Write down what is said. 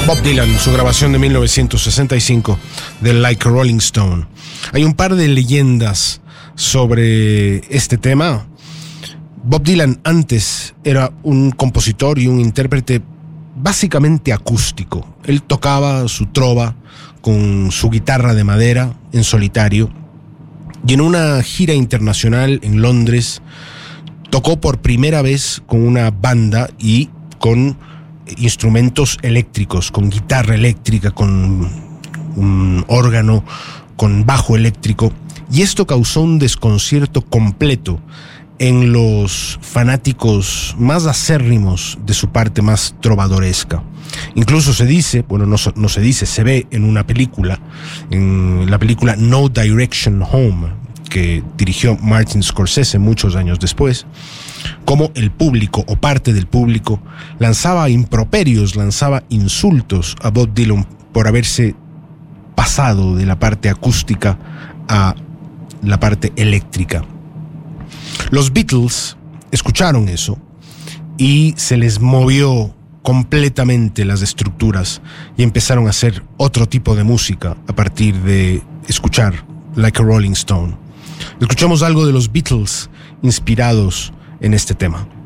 Bob Dylan, su grabación de 1965 de Like a Rolling Stone. Hay un par de leyendas sobre este tema. Bob Dylan antes era un compositor y un intérprete básicamente acústico. Él tocaba su trova con su guitarra de madera en solitario, y en una gira internacional en Londres tocó por primera vez con una banda y con instrumentos eléctricos, con guitarra eléctrica, con un órgano, con bajo eléctrico, y esto causó un desconcierto completo en los fanáticos más acérrimos de su parte más trovadoresca. Incluso se dice, bueno, no se dice, se ve en una película, en la película No Direction Home, que dirigió Martin Scorsese muchos años después, cómo el público o parte del público lanzaba improperios, lanzaba insultos a Bob Dylan por haberse pasado de la parte acústica a la parte eléctrica. Los Beatles escucharon eso y se les movió completamente las estructuras y empezaron a hacer otro tipo de música a partir de escuchar Like a Rolling Stone. Escuchamos algo de los Beatles inspirados en este tema.